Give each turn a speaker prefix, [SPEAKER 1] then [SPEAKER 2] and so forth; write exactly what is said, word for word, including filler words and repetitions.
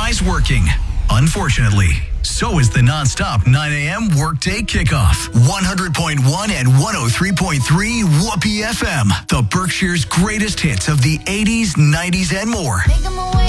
[SPEAKER 1] eyes working. Unfortunately, so is the nonstop nine a.m. workday kickoff. one hundred point one and one oh three point three Whoopee F M. The Berkshire's greatest hits of the eighties, nineties, and more.
[SPEAKER 2] Make 'em away.